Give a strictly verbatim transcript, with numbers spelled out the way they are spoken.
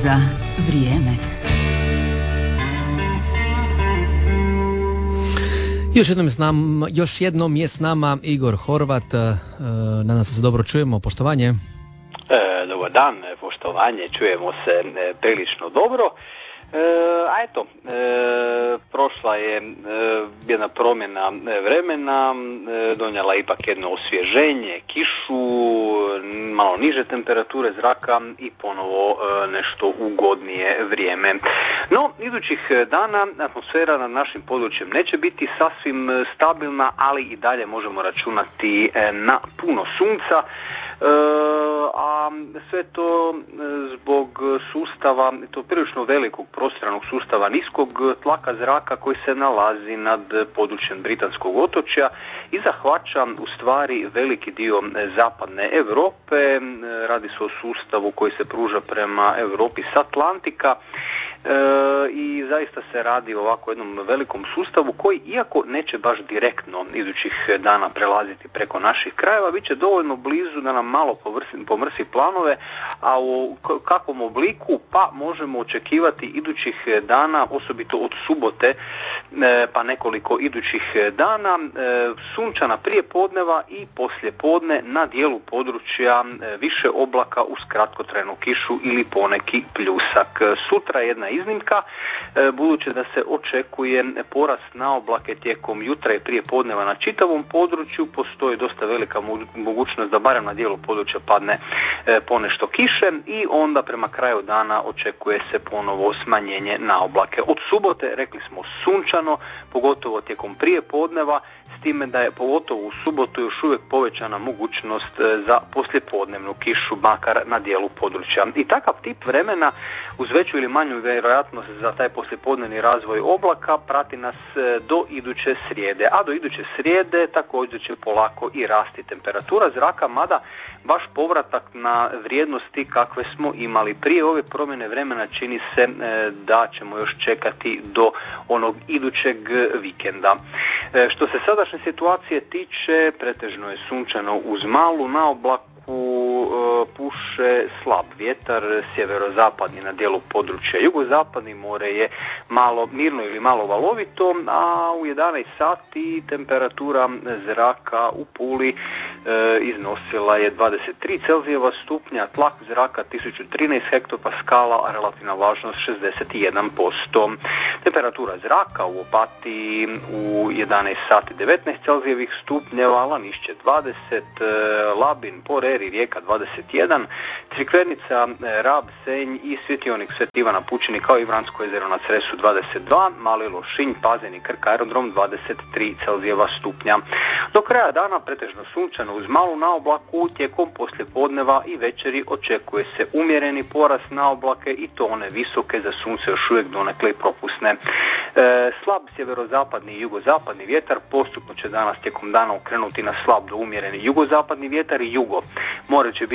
za vrijeme. Još jednom, je s nam, još jednom je s nama Igor Horvat. E, nadam se se dobro čujemo. Poštovanje. E, dobar dan, poštovanje. Čujemo se e, prilično dobro. E, a eto, e, prošla je e, jedna promjena vremena, e, donijela ipak jedno osvježenje, kišu, malo niže temperature zraka i ponovo e, nešto ugodnije vrijeme. No, idućih dana atmosfera nad našim područjem neće biti sasvim stabilna, ali i dalje možemo računati e, na puno sunca. E, a sve to zbog sustava, to prilično velikog prostranog sustava niskog tlaka zraka koji se nalazi nad područjem Britanskog otočja i zahvaća u stvari veliki dio zapadne Europe. Radi se o sustavu koji se pruža prema Europi s Atlantika e, i zaista se radi o ovako jednom velikom sustavu koji, iako neće baš direktno idućih dana prelaziti preko naših krajeva, bit će dovoljno blizu da nam malo pomrsi, pomrsi planove, a u kakvom obliku pa možemo očekivati idućih dana, osobito od subote pa nekoliko idućih dana, sunčana prije podneva i poslije podne, na dijelu područja više oblaka uz kratkotrajnu kišu ili poneki pljusak. Sutra je jedna iznimka, budući da se očekuje porast na oblake tijekom jutra i prije podneva na čitavom području, postoji dosta velika mogućnost da barem na dijelu područja padne ponešto kiše i onda prema kraju dana očekuje se ponovo smanjenje na oblake. Od subote, rekli smo, sunčano, pogotovo tijekom prije podneva, s time da je pogotovo u subotu još uvijek povećana mogućnost za poslijepodnevnu kišu, makar na dijelu područja. I takav tip vremena uz veću ili manju vjerojatnost za taj poslijepodnevni razvoj oblaka prati nas do iduće srijede. A do iduće srijede također će polako i rasti temperatura zraka, mada baš povratak na vrijednosti kakve smo imali prije ove promjene vremena čini se da ćemo još čekati do onog idućeg vikenda. Što se sadašnje situacije tiče, pretežno je sunčano uz malu, na oblaku puše slab vjetar, sjeverozapadni na dijelu područja, jugozapadni more je malo mirno ili malo valovito, a u jedanaest sati temperatura zraka u Puli e, iznosila je dvadeset tri Celzijeva stupnja, tlak zraka tisuću trinaest hektopaskala, a relativna vlažnost šezdeset jedan posto. Temperatura zraka u Opatiji u jedanaest sati devetnaest Celzijevih stupnjeva, Lanišće dvadeset, Labin, Porer i Rijeka dvadeset jedan, Crikvenica, Rab, Senj i Svjetionik Sv. Ivana Pučini kao i Vransko jezero na Cresu dvadeset dva, Mali Lošinj, Pazen i Krk aerodrom dvadeset tri Celzijeva stupnja. Do kraja dana pretežno sunčano uz malu na oblaku, tijekom poslijepodneva i večeri očekuje se umjereni porast na oblake i to one visoke, za sunce još uvijek donekle propusne. E, slab sjeverozapadni i jugozapadni vjetar postupno će danas tijekom dana okrenuti na slab do umjereni jugozapadni vjetar i jugo. More će biti